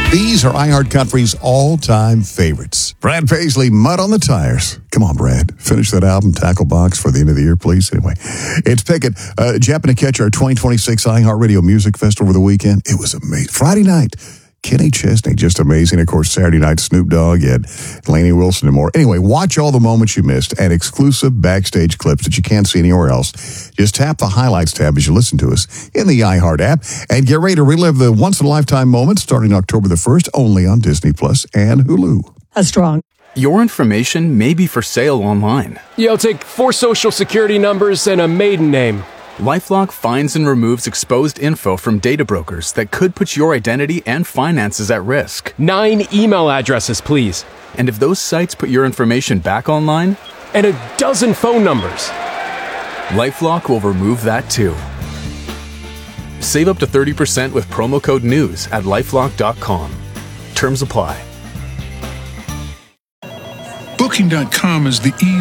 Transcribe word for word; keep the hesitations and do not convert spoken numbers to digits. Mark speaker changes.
Speaker 1: These are iHeartCountry's all-time favorites. Brad Paisley, Mud on the Tires. Come on, Brad. Finish that album, Tackle Box, for the end of the year, please. Anyway, it's Pickett. Uh, Japping to catch our twenty twenty-six iHeartRadio Music Festival over the weekend. It was amazing. Friday night, Kenny Chesney, just amazing. Of course, Saturday night, Snoop Dogg, you had Lainey Wilson and more. Anyway, watch all the moments you missed and exclusive backstage clips that you can't see anywhere else. Just tap the highlights tab as you listen to us in the iHeart app and get ready to relive the once-in-a-lifetime moments starting October the first, only on Disney Plus and Hulu.
Speaker 2: A strong.
Speaker 3: Your information may be for sale online.
Speaker 4: Yeah, I'll take four social security numbers and a maiden name.
Speaker 3: LifeLock finds and removes exposed info from data brokers that could put your identity and finances at risk.
Speaker 4: Nine email addresses, please.
Speaker 3: And if those sites put your information back online?
Speaker 4: And a dozen phone numbers.
Speaker 3: LifeLock will remove that too. Save up to thirty percent with promo code NEWS at lifelock dot com. Terms apply.
Speaker 5: Booking dot com is the easy